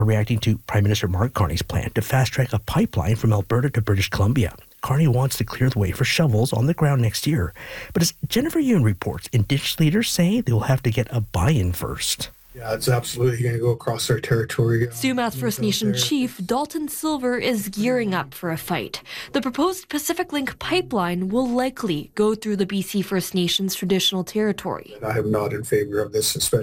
reacting to Prime Minister Mark Carney's plan to fast-track a pipeline from Alberta to British Columbia. Carney wants to clear the way for shovels on the ground next year. But as Jennifer Yoon reports, Indigenous leaders say they will have to get a buy-in first. Yeah, it's absolutely going to go across our territory. Sumas First Nation chief Dalton Silver is gearing up for a fight. The proposed Pacific Link pipeline will likely go through the BC First Nations traditional territory. I am not in favor of this, especially